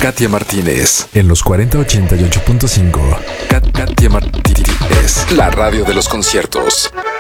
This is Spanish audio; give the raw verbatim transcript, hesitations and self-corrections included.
Katia Martínez en los cuarenta ochenta y ocho punto cinco. Kat- Katia Martínez, la radio de los conciertos.